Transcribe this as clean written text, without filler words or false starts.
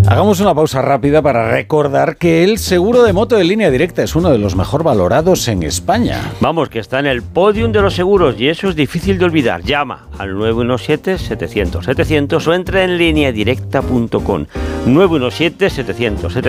Hagamos una pausa rápida para recordar que el seguro de moto de Línea Directa es uno de los mejor valorados en España. Vamos, que está en el podium de los seguros y eso es difícil de olvidar. Llama al 917-700-700 o entra en lineadirecta.com. 917-700-700.